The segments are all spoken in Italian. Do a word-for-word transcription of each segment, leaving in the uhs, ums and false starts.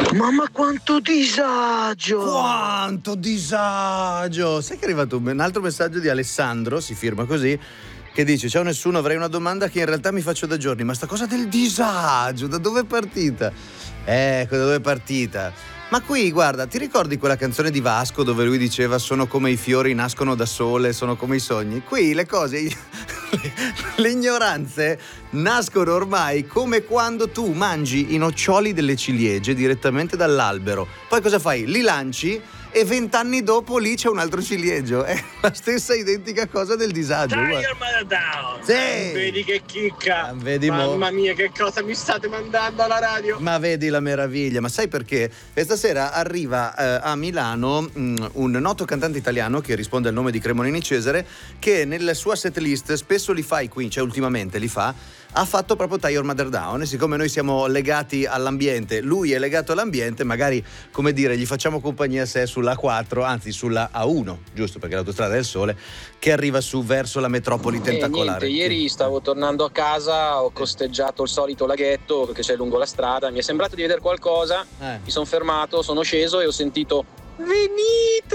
Mamma quanto disagio! Quanto disagio! Sai che è arrivato un altro messaggio di Alessandro, si firma così, che dice: ciao nessuno, avrei una domanda che in realtà mi faccio da giorni, ma sta cosa del disagio, da dove è partita? Ecco, da dove è partita? Ma qui, guarda, ti ricordi quella canzone di Vasco dove lui diceva sono come i fiori, nascono da sole, sono come i sogni? Qui le cose, le ignoranze nascono ormai come quando tu mangi i noccioli delle ciliegie direttamente dall'albero. Poi cosa fai? Li lanci e vent'anni dopo lì c'è un altro ciliegio. È la stessa identica cosa del disagio. Tiger Down! Sì! Vedi che chicca! Ah, vedi mo- Mamma mia, che cosa mi state mandando alla radio? Ma vedi la meraviglia, ma sai perché? Questa sera arriva eh, a Milano mh, un noto cantante italiano che risponde al nome di Cremonini Cesare, che nella sua setlist spesso li fa qui, cioè ultimamente li fa, ha fatto proprio Tie Your Mother Down, e siccome noi siamo legati all'ambiente, lui è legato all'ambiente, magari, come dire, gli facciamo compagnia a sé sulla A quattro, anzi sulla A uno, giusto, perché l'autostrada del Sole, che arriva su verso la metropoli tentacolare. Eh, niente, ieri stavo tornando a casa, ho costeggiato il solito laghetto che c'è lungo la strada, mi è sembrato di vedere qualcosa, Eh. mi sono fermato, sono sceso e ho sentito venite,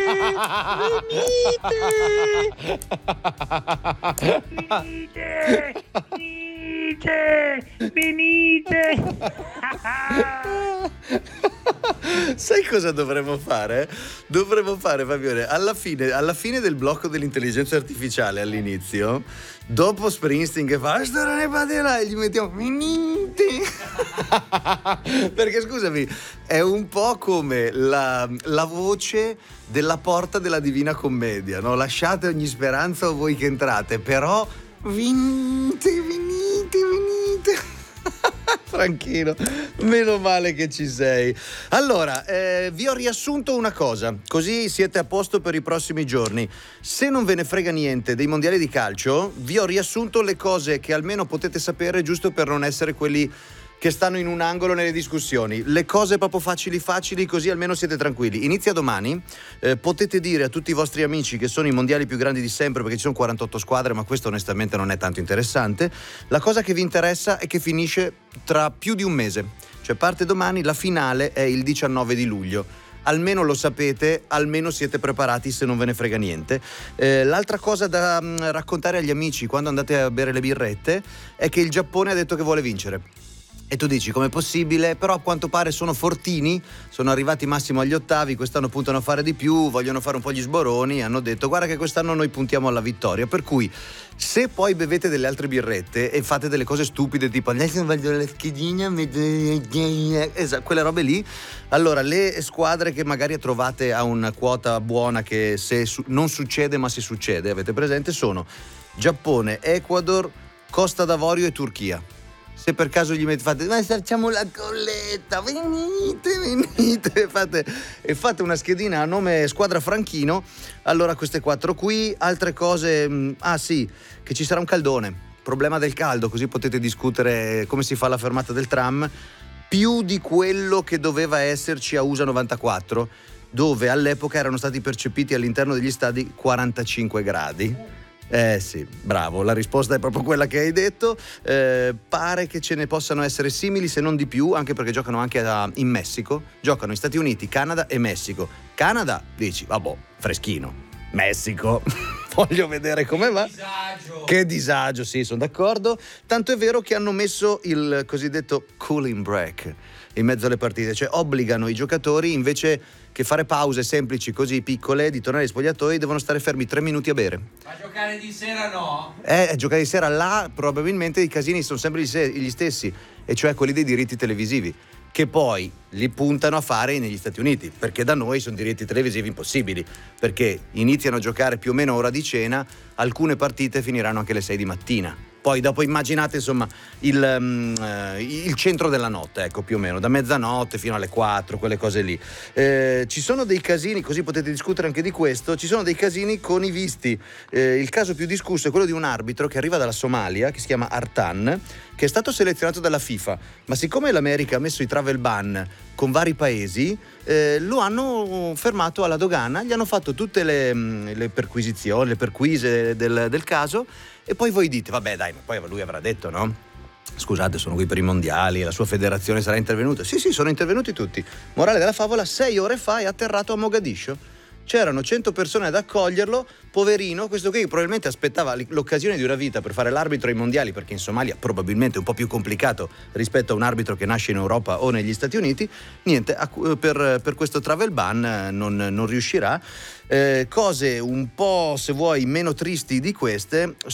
venite, Venite! Venite! Sai cosa dovremmo fare? Dovremmo fare, Fabione, alla fine, alla fine del blocco dell'intelligenza artificiale, all'inizio, dopo Springsteen che fa e gli mettiamo venite. Perché scusami, è un po' come la, la voce della porta della Divina Commedia, no? Lasciate ogni speranza o voi che entrate, però venite, venite, venite. Franchino, meno male che ci sei. Allora, eh, vi ho riassunto una cosa, così siete a posto per i prossimi giorni. Se non ve ne frega niente dei mondiali di calcio, vi ho riassunto le cose che almeno potete sapere, giusto per non essere quelli che stanno in un angolo nelle discussioni. Le cose proprio facili facili, così almeno siete tranquilli. Inizia domani, eh, potete dire a tutti i vostri amici che sono i mondiali più grandi di sempre, perché ci sono quarantotto squadre, ma questo onestamente non è tanto interessante. La cosa che vi interessa è che finisce tra più di un mese, cioè parte domani, la finale è il diciannove di luglio. Almeno lo sapete, almeno siete preparati se non ve ne frega niente. Eh, l'altra cosa da mh, raccontare agli amici quando andate a bere le birrette è che il Giappone ha detto che vuole vincere. E tu dici, com'è possibile? Però a quanto pare sono fortini, sono arrivati massimo agli ottavi, quest'anno puntano a fare di più, vogliono fare un po' gli sboroni, hanno detto guarda che quest'anno noi puntiamo alla vittoria, per cui se poi bevete delle altre birrette e fate delle cose stupide tipo adesso voglio la schedina, esatto, quelle robe lì, allora le squadre che magari trovate a una quota buona, che se su- non succede ma se succede, avete presente, sono Giappone, Ecuador, Costa d'Avorio e Turchia. Se per caso gli mettete, fate, ma facciamo la colletta, venite, venite, fate, e fate una schedina a nome squadra Franchino, allora queste quattro qui, altre cose, mh, ah sì, che ci sarà un caldone, problema del caldo, così potete discutere come si fa la fermata del tram, più di quello che doveva esserci a U S A novantaquattro, dove all'epoca erano stati percepiti all'interno degli stadi quarantacinque gradi. Eh sì, bravo, la risposta è proprio quella che hai detto. Eh, pare che ce ne possano essere simili, se non di più, anche perché giocano anche a, in Messico. Giocano in Stati Uniti, Canada e Messico. Canada, dici, vabbè, freschino. Messico, voglio vedere come va. Che disagio. Che disagio, sì, sono d'accordo. Tanto è vero che hanno messo il cosiddetto cooling break in mezzo alle partite, cioè obbligano i giocatori, invece che fare pause semplici così piccole, di tornare agli spogliatoi, devono stare fermi tre minuti a bere. Ma giocare di sera no? Eh, giocare di sera là probabilmente i casini sono sempre gli, se- gli stessi, e cioè quelli dei diritti televisivi, che poi li puntano a fare negli Stati Uniti, perché da noi sono diritti televisivi impossibili, perché iniziano a giocare più o meno a ora di cena, alcune partite finiranno anche alle sei di mattina. Poi dopo immaginate insomma il, um, uh, il centro della notte, ecco, più o meno, da mezzanotte fino alle quattro, quelle cose lì. Eh, ci sono dei casini, così potete discutere anche di questo, ci sono dei casini con i visti. Eh, il caso più discusso è quello di un arbitro che arriva dalla Somalia, che si chiama Artan, che è stato selezionato dalla FIFA, ma siccome l'America ha messo i travel ban con vari paesi, eh, lo hanno fermato alla dogana, gli hanno fatto tutte le, le perquisizioni, le perquise del, del caso, e poi voi dite, vabbè dai, ma poi lui avrà detto, no? scusate, sono qui per i mondiali, la sua federazione sarà intervenuta. Sì, sì, sono intervenuti tutti. Morale della favola, sei ore fa è atterrato a Mogadiscio. C'erano cento persone ad accoglierlo, poverino, questo qui probabilmente aspettava l'occasione di una vita per fare l'arbitro ai mondiali, perché in Somalia probabilmente è un po' più complicato rispetto a un arbitro che nasce in Europa o negli Stati Uniti. Niente, per, per questo travel ban non, non riuscirà. Eh, cose un po', se vuoi, meno tristi di queste